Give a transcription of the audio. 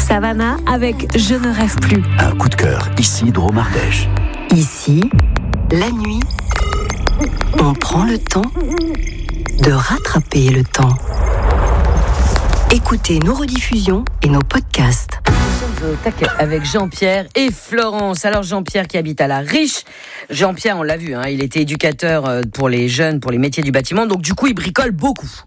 Savannah avec Je ne rêve plus. Un coup de cœur, ici Drôme Ardèche. Ici, la nuit, on prend le temps de rattraper le temps. Écoutez nos rediffusions et nos podcasts. Nous sommes au taquet avec Jean-Pierre et Florence. Alors Jean-Pierre qui habite à La Riche. Jean-Pierre, on l'a vu, il était éducateur pour les jeunes, pour les métiers du bâtiment. Donc du coup, il bricole beaucoup.